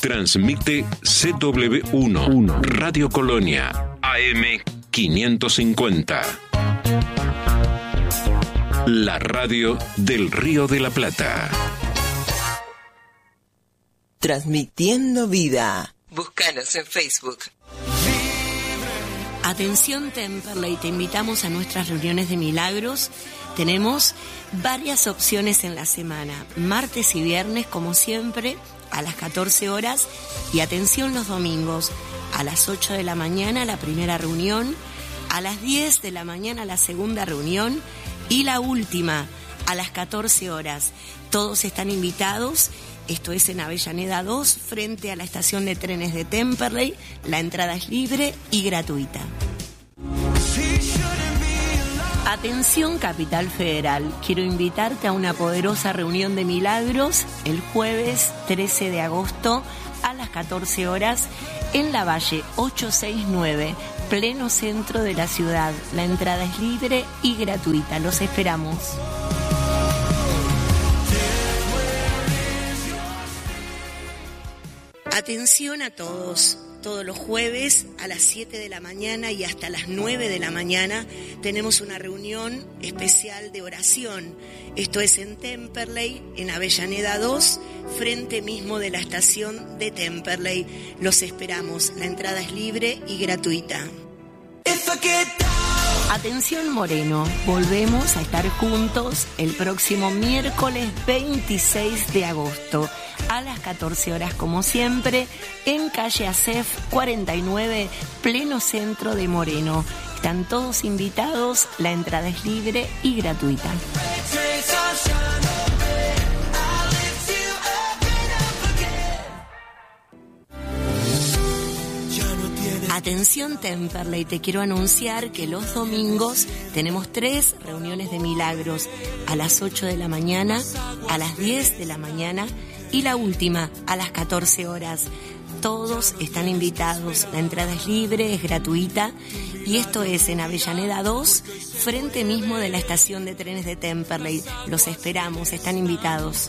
Transmite CW1, Radio Colonia, AM 550. La radio del Río de la Plata. Transmitiendo vida. Búscanos en Facebook. Atención Temperley, te invitamos a nuestras reuniones de milagros. Tenemos varias opciones en la semana, martes y viernes como siempre a las 14 horas y atención los domingos a las 8 de la mañana la primera reunión, a las 10 de la mañana la segunda reunión y la última a las 14 horas. Todos están invitados. Esto es en Avellaneda 2, frente a la estación de trenes de Temperley. La entrada es libre y gratuita. Atención Capital Federal, quiero invitarte a una poderosa reunión de milagros el jueves 13 de agosto a las 14 horas en la Valle 869, pleno centro de la ciudad. La entrada es libre y gratuita. Los esperamos. Atención a todos los jueves a las 7 de la mañana y hasta las 9 de la mañana tenemos una reunión especial de oración. Esto es en Temperley, en Avellaneda 2, frente mismo de la estación de Temperley. Los esperamos, la entrada es libre y gratuita. Atención Moreno, volvemos a estar juntos el próximo miércoles 26 de agosto a las 14 horas como siempre en calle Acef 49, pleno centro de Moreno. Están todos invitados, la entrada es libre y gratuita. Atención Temperley, te quiero anunciar que los domingos tenemos 3 reuniones de milagros a las 8 de la mañana, a las 10 de la mañana y la última a las 14 horas. Todos están invitados, la entrada es libre, es gratuita y esto es en Avellaneda 2, frente mismo de la estación de trenes de Temperley. Los esperamos, están invitados.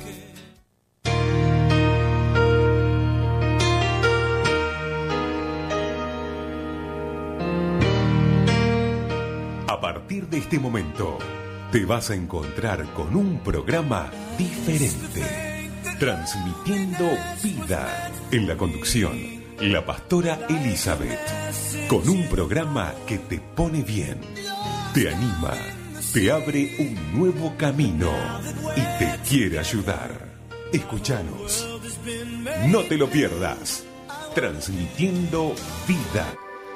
A partir de este momento, te vas a encontrar con un programa diferente, transmitiendo vida. En la conducción, la pastora Elizabeth, con un programa que te pone bien, te anima, te abre un nuevo camino y te quiere ayudar. Escúchanos, no te lo pierdas, transmitiendo vida.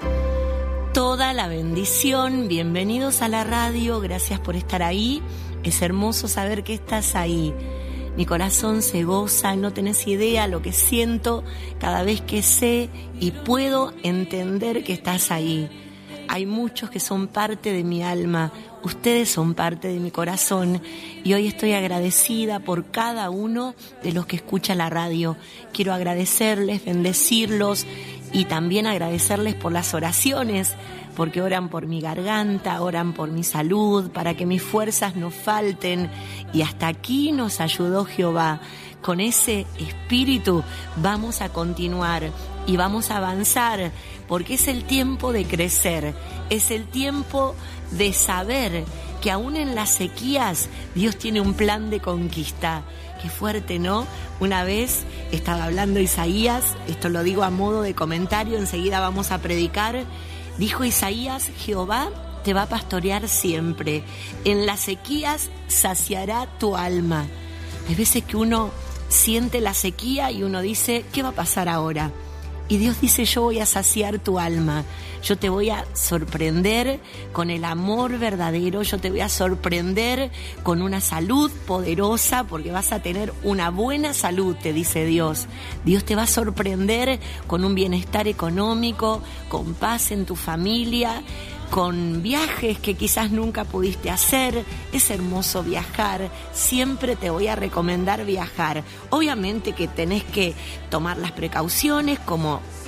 Toda la bendición, bienvenidos a la radio, gracias por estar ahí, es hermoso saber que estás ahí. Mi corazón se goza, no tenés idea lo que siento cada vez que sé y puedo entender que estás ahí. Hay muchos que son parte de mi alma, ustedes son parte de mi corazón y hoy estoy agradecida por cada uno de los que escucha la radio. Quiero agradecerles, bendecirlos y también agradecerles por las oraciones, porque oran por mi garganta, oran por mi salud, para que mis fuerzas no falten. Y hasta aquí nos ayudó Jehová. Con ese espíritu vamos a continuar y vamos a avanzar, porque es el tiempo de crecer, es el tiempo de saber que aún en las sequías Dios tiene un plan de conquista. Qué fuerte, ¿no? Una vez estaba hablando Isaías, esto lo digo a modo de comentario, enseguida vamos a predicar. Dijo Isaías, Jehová te va a pastorear siempre, en las sequías saciará tu alma. Hay veces que uno siente la sequía y uno dice, ¿qué va a pasar ahora? Y Dios dice, yo voy a saciar tu alma, yo te voy a sorprender con el amor verdadero, yo te voy a sorprender con una salud poderosa, porque vas a tener una buena salud, te dice Dios. Dios te va a sorprender con un bienestar económico, con paz en tu familia, con viajes que quizás nunca pudiste hacer. Es hermoso viajar, siempre te voy a recomendar viajar. Obviamente que tenés que tomar las precauciones como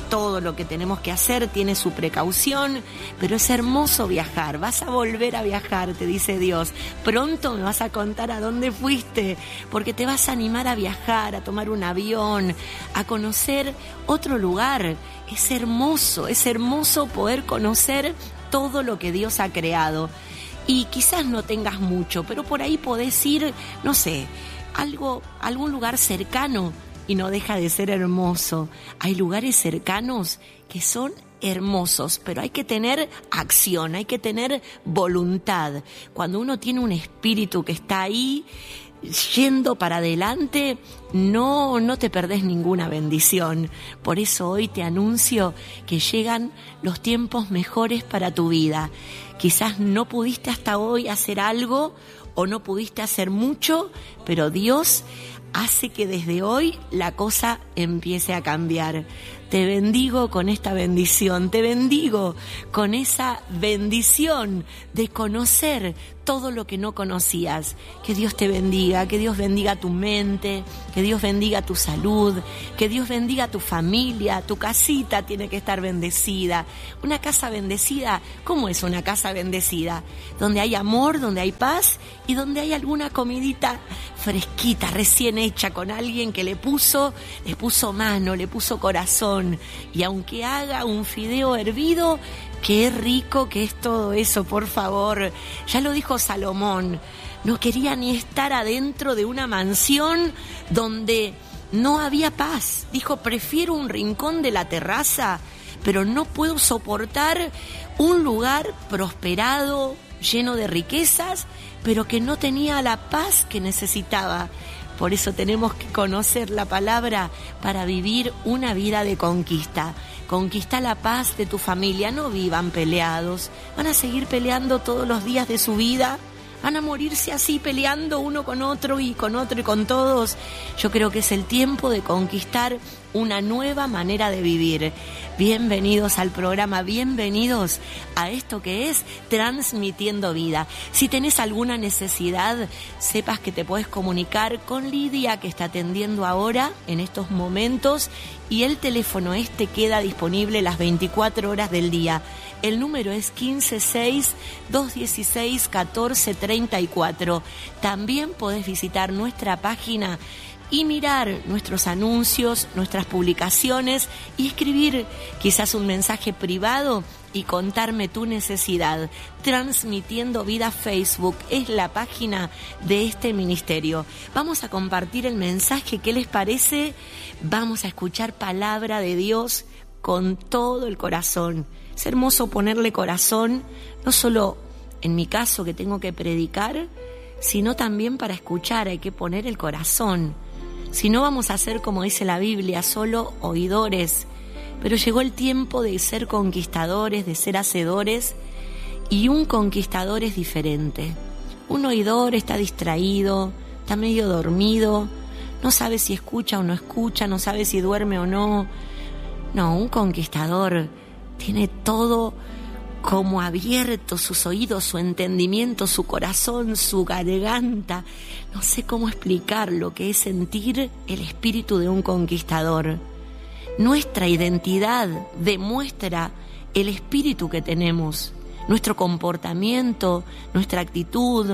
todo lo que tenemos que hacer tiene su precaución, pero es hermoso viajar. Vas a volver a viajar, te dice Dios. Pronto me vas a contar a dónde fuiste, porque te vas a animar a viajar, a tomar un avión, a conocer otro lugar. Es hermoso poder conocer todo lo que Dios ha creado. Y quizás no tengas mucho, pero por ahí podés ir, no sé, algún lugar cercano y no deja de ser hermoso. Hay lugares cercanos que son hermosos, pero hay que tener acción, hay que tener voluntad. Cuando uno tiene un espíritu que está ahí yendo para adelante, no te perdés ninguna bendición. Por eso hoy te anuncio que llegan los tiempos mejores para tu vida. Quizás no pudiste hasta hoy hacer algo o no pudiste hacer mucho, pero Dios hace que desde hoy la cosa empiece a cambiar. Te bendigo con esta bendición, te bendigo con esa bendición de conocer todo lo que no conocías. Que Dios te bendiga, que Dios bendiga tu mente, que Dios bendiga tu salud, que Dios bendiga tu familia, tu casita tiene que estar bendecida. Una casa bendecida, ¿cómo es una casa bendecida? Donde hay amor, donde hay paz y donde hay alguna comidita fresquita, recién hecha, con alguien que le puso mano, le puso corazón. Y aunque haga un fideo hervido, qué rico que es todo eso, por favor. Ya lo dijo Salomón, no quería ni estar adentro de una mansión donde no había paz. Dijo, prefiero un rincón de la terraza, pero no puedo soportar un lugar prosperado, lleno de riquezas, pero que no tenía la paz que necesitaba. Por eso tenemos que conocer la palabra para vivir una vida de conquista. Conquista la paz de tu familia, no vivan peleados. Van a seguir peleando todos los días de su vida. Van a morirse así peleando uno con otro y con otro y con todos. Yo creo que es el tiempo de conquistar una nueva manera de vivir. Bienvenidos al programa, bienvenidos a esto que es Transmitiendo Vida. Si tenés alguna necesidad, sepas que te podés comunicar con Lidia, que está atendiendo ahora en estos momentos, y el teléfono queda disponible las 24 horas del día. El número es 156-216-1434. También podés visitar nuestra página y mirar nuestros anuncios, nuestras publicaciones y escribir quizás un mensaje privado y contarme tu necesidad. Transmitiendo Vida Facebook es la página de este ministerio. Vamos a compartir el mensaje, ¿qué les parece? Vamos a escuchar palabra de Dios con todo el corazón. Es hermoso ponerle corazón, no solo en mi caso que tengo que predicar, sino también para escuchar hay que poner el corazón. Si no, vamos a ser, como dice la Biblia, solo oidores. Pero llegó el tiempo de ser conquistadores, de ser hacedores, y un conquistador es diferente. Un oidor está distraído, está medio dormido, no sabe si escucha o no escucha, no sabe si duerme o no. No, un conquistador tiene todo como abierto, sus oídos, su entendimiento, su corazón, su garganta. No sé cómo explicar lo que es sentir el espíritu de un conquistador. Nuestra identidad demuestra el espíritu que tenemos, nuestro comportamiento, nuestra actitud,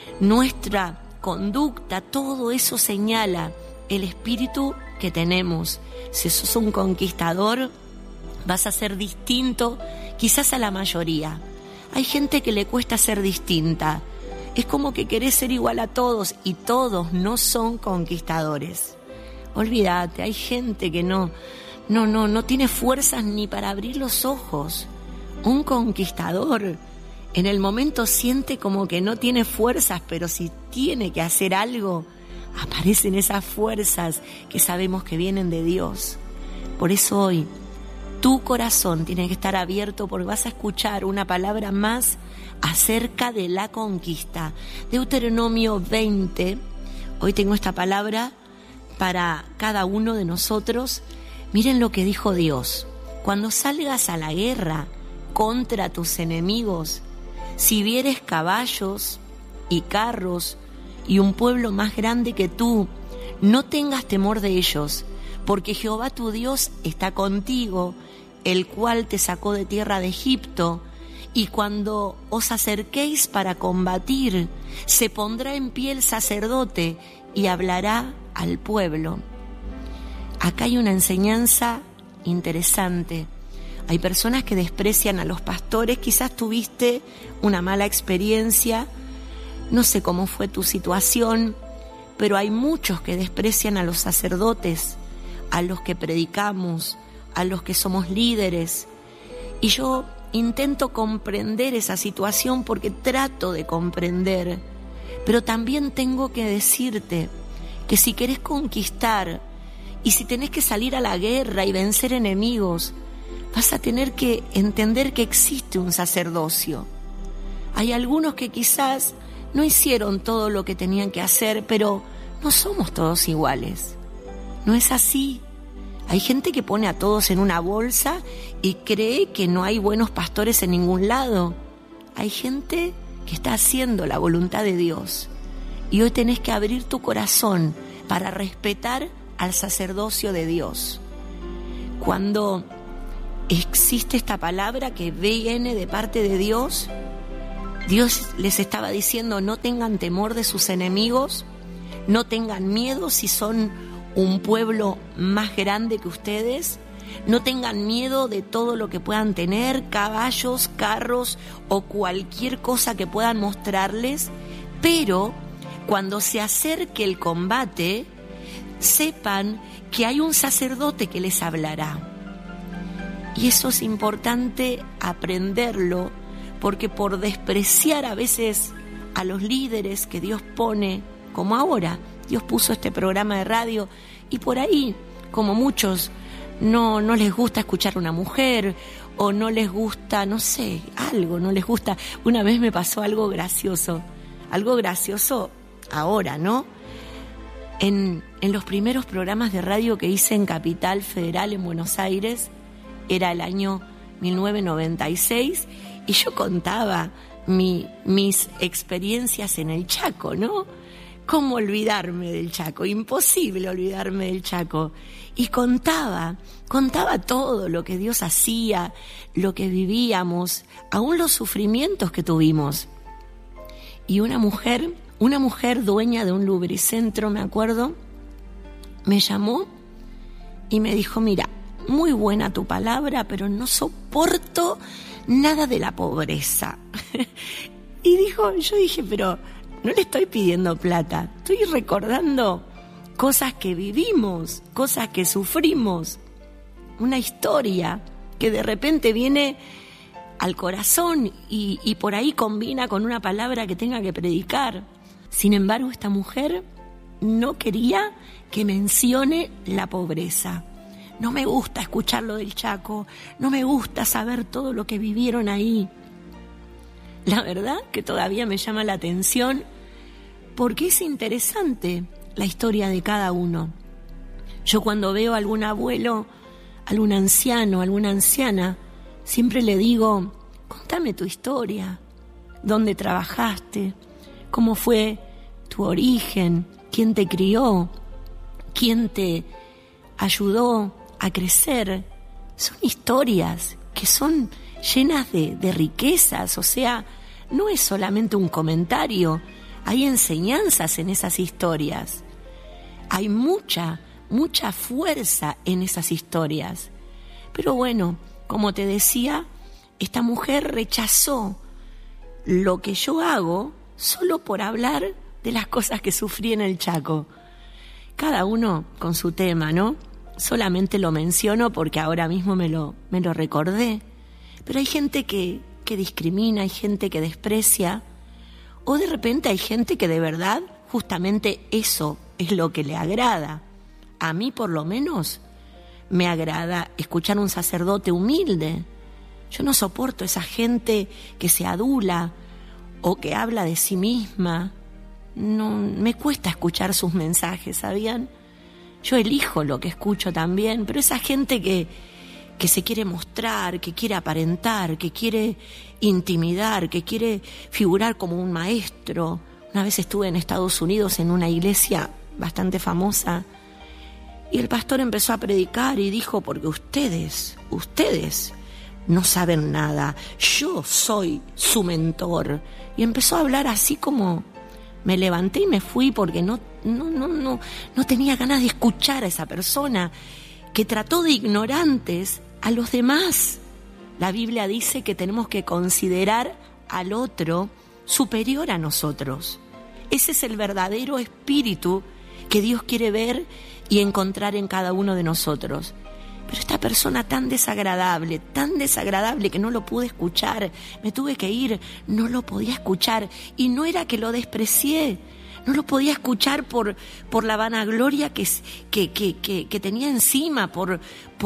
nuestra conducta, todo eso señala el espíritu que tenemos. Si sos un conquistador, vas a ser distinto quizás a la mayoría. Hay gente que le cuesta ser distinta. Es como que querés ser igual a todos y todos no son conquistadores. Olvídate, hay gente que no tiene fuerzas ni para abrir los ojos. Un conquistador en el momento siente como que no tiene fuerzas, pero si tiene que hacer algo, aparecen esas fuerzas que sabemos que vienen de Dios. Por eso hoy tu corazón tiene que estar abierto, porque vas a escuchar una palabra más acerca de la conquista. Deuteronomio 20. Hoy tengo esta palabra para cada uno de nosotros. Miren lo que dijo Dios. Cuando salgas a la guerra contra tus enemigos, si vieres caballos y carros y un pueblo más grande que tú, no tengas temor de ellos, porque Jehová tu Dios está contigo, el cual te sacó de tierra de Egipto, y cuando os acerquéis para combatir, se pondrá en pie el sacerdote y hablará al pueblo. Acá hay una enseñanza interesante. Hay personas que desprecian a los pastores, quizás tuviste una mala experiencia, no sé cómo fue tu situación, pero hay muchos que desprecian a los sacerdotes, a los que predicamos, a los que somos líderes. Y yo intento comprender esa situación porque trato de comprender, pero también tengo que decirte que si querés conquistar y si tenés que salir a la guerra y vencer enemigos, vas a tener que entender que existe un sacerdocio. Hay algunos que quizás no hicieron todo lo que tenían que hacer, pero no somos todos iguales. No es así. Hay gente que pone a todos en una bolsa y cree que no hay buenos pastores en ningún lado. Hay gente que está haciendo la voluntad de Dios. Y hoy tenés que abrir tu corazón para respetar al sacerdocio de Dios. Cuando existe esta palabra que viene de parte de Dios, Dios les estaba diciendo: no tengan temor de sus enemigos, no tengan miedo si son un pueblo más grande que ustedes, no tengan miedo de todo lo que puedan tener, caballos, carros o cualquier cosa que puedan mostrarles, pero cuando se acerque el combate, sepan que hay un sacerdote que les hablará. Y eso es importante aprenderlo, porque por despreciar a veces a los líderes que Dios pone, como ahora, Dios puso este programa de radio, y por ahí, como muchos, no les gusta escuchar a una mujer, o no les gusta, no sé, algo, no les gusta. Una vez me pasó algo gracioso ahora, ¿no? En los primeros programas de radio que hice en Capital Federal, en Buenos Aires, era el año 1996, y yo contaba mis experiencias en el Chaco, ¿no? ¿Cómo olvidarme del Chaco? Imposible olvidarme del Chaco. Y contaba todo lo que Dios hacía, lo que vivíamos, aún los sufrimientos que tuvimos. Y una mujer dueña de un lubricentro, me acuerdo, me llamó y me dijo: mira, muy buena tu palabra, pero no soporto nada de la pobreza. Yo dije, pero no le estoy pidiendo plata, estoy recordando cosas que vivimos, cosas que sufrimos, una historia que de repente viene al corazón y por ahí combina con una palabra que tenga que predicar. Sin embargo, esta mujer no quería que mencione la pobreza. No me gusta escuchar lo del Chaco, no me gusta saber todo lo que vivieron ahí. La verdad que todavía me llama la atención porque es interesante la historia de cada uno. Yo cuando veo a algún abuelo, algún anciano, alguna anciana, siempre le digo: contame tu historia, dónde trabajaste, cómo fue tu origen, quién te crió, quién te ayudó a crecer. Son historias que son llenas de riquezas, o sea, no es solamente un comentario, hay enseñanzas en esas historias, hay mucha fuerza en esas historias. Pero bueno, como te decía, esta mujer rechazó lo que yo hago solo por hablar de las cosas que sufrí en el Chaco. Cada uno con su tema, ¿no? Solamente lo menciono porque ahora mismo me lo recordé. Pero hay gente que discrimina, hay gente que desprecia, o de repente hay gente que de verdad justamente eso es lo que le agrada. A mí por lo menos me agrada escuchar a un sacerdote humilde. Yo no soporto esa gente que se adula o que habla de sí misma. No, me cuesta escuchar sus mensajes, ¿sabían? Yo elijo lo que escucho también, pero esa gente que se quiere mostrar, que quiere aparentar, que quiere intimidar, que quiere figurar como un maestro. Una vez estuve en Estados Unidos en una iglesia bastante famosa Y el pastor empezó a predicar y dijo, porque ustedes no saben nada, yo soy su mentor. Y empezó a hablar así como, me levanté y me fui porque no tenía ganas de escuchar a esa persona que trató de ignorantes a los demás. La Biblia dice que tenemos que considerar al otro superior a nosotros. Ese es el verdadero espíritu que Dios quiere ver y encontrar en cada uno de nosotros. Pero esta persona tan desagradable que no lo pude escuchar, me tuve que ir, no lo podía escuchar. Y no era que lo desprecié, no lo podía escuchar por la vanagloria que tenía encima, por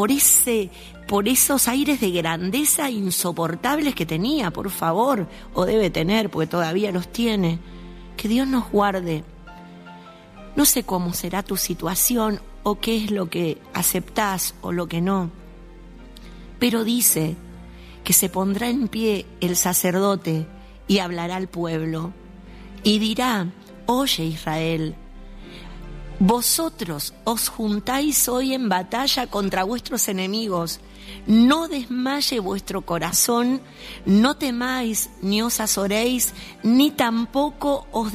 esos aires de grandeza insoportables que tenía, por favor, o debe tener, porque todavía los tiene. Que Dios nos guarde. No sé cómo será tu situación o qué es lo que aceptás o lo que no, pero dice que se pondrá en pie el sacerdote y hablará al pueblo y dirá: oye Israel, vosotros os juntáis hoy en batalla contra vuestros enemigos, no desmaye vuestro corazón, no temáis ni os azoréis, ni tampoco os